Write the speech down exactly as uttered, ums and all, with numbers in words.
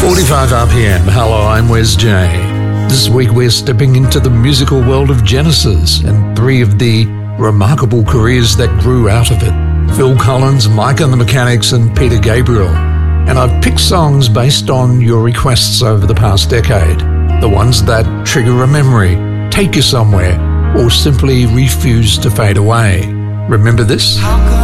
forty-five R P M. Hello, I'm Wes J. This week we're stepping into the musical world of Genesis and three of the remarkable careers that grew out of it. Phil Collins, Mike and the Mechanics, and Peter Gabriel. And I've picked songs based on your requests over the past decade. The ones that trigger a memory, take you somewhere, or simply refuse to fade away. Remember this?